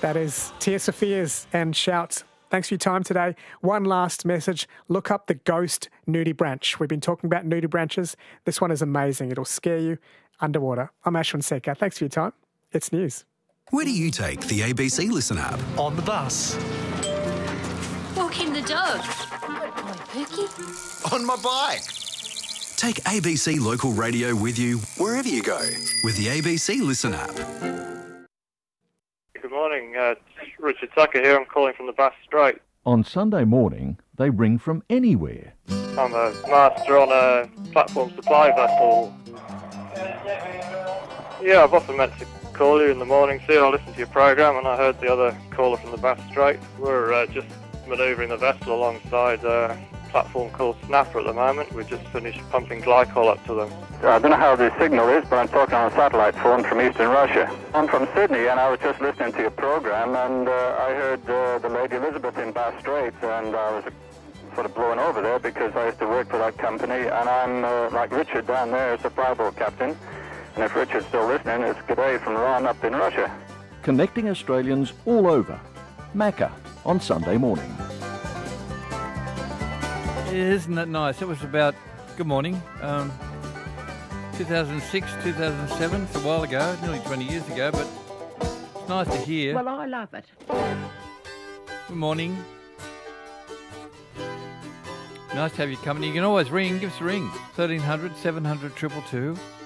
That is Tia Sophia's and Shouts. Thanks for your time today. One last message. Look up the Ghost Nudibranch. We've been talking about nudibranches. This one is amazing. It'll scare you underwater. I'm Ashwin Sekar. Thanks for your time. It's news. Where do you take the ABC Listen app? On the bus. Walking the dog. Good boy, Pookie. On my bike. Take ABC Local Radio with you wherever you go with the ABC Listen app. Good morning. It's Richard Tucker here. I'm calling from the Bass Strait. On Sunday morning, they ring from anywhere. I'm a master on a platform supply vessel. Yeah, I've often meant to call you in the morning, see, I listened to your programme and I heard the other caller from the Bass Strait. We're just manoeuvring the vessel alongside a platform called Snapper at the moment. We've just finished pumping glycol up to them. I don't know how the signal is, but I'm talking on a satellite phone from Eastern Russia. I'm from Sydney, and I was just listening to your program, and I heard the Lady Elizabeth in Bass Straits, and I was sort of blown over there because I used to work for that company, and I'm like Richard down there as a flyboat captain. And if Richard's still listening, it's G'day from Ron up in Russia. Connecting Australians all over. Macca on Sunday morning. Isn't that nice? It was about, good morning, 2006, 2007, it's a while ago, nearly 20 years ago, but it's nice to hear. Well, I love it. Good morning. Nice to have you company. You can always ring, give us a ring, 1300 700 222.